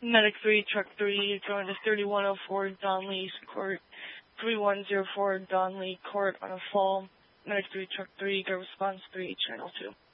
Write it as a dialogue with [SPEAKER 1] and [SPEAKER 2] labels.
[SPEAKER 1] Medic 3, Truck 3, going to 3104 Donley Court, 3104 Donley Court on a fall. Medic 3, Truck 3, go response 3, Channel 2.